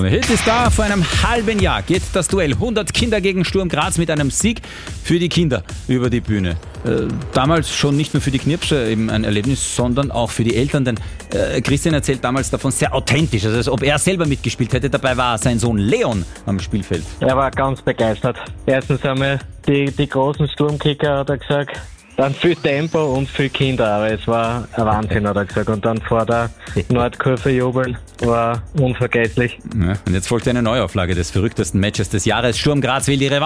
Hit ist da. Vor einem halben Jahr geht das Duell 100 Kinder gegen Sturm Graz mit einem Sieg für die Kinder über die Bühne. Damals schon nicht nur für die Knirpscher eben ein Erlebnis, sondern auch für die Eltern, denn Christian erzählt damals davon sehr authentisch, also als ob er selber mitgespielt hätte. Dabei war sein Sohn Leon am Spielfeld. Er war ganz begeistert. Erstens einmal die großen Sturmkicker, hat er gesagt. Dann viel Tempo und viel Kinder, aber es war ein Wahnsinn, hat er gesagt. Und dann vor der Nordkurve jubeln, war unvergesslich. Ja, und jetzt folgt eine Neuauflage des verrücktesten Matches des Jahres. Sturm Graz will die Revanche.